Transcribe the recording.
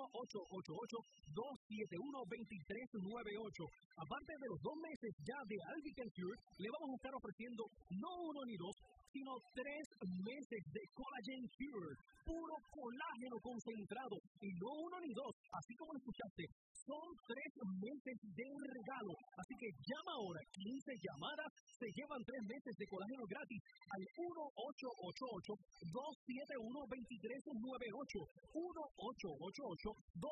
1-888-271-2398. Aparte de los 2 meses ya de Albican Cure, le vamos a estar ofreciendo no 1 ni 2, sino 3 meses de Collagen Cure, puro colágeno concentrado, y no 1 ni 2, así como lo escuchaste, son 3 meses de regalo. Así que llama ahora, 15 llamadas se llevan 3 meses de colágeno gratis al 1-888-271-2398. 1-888-271-2398.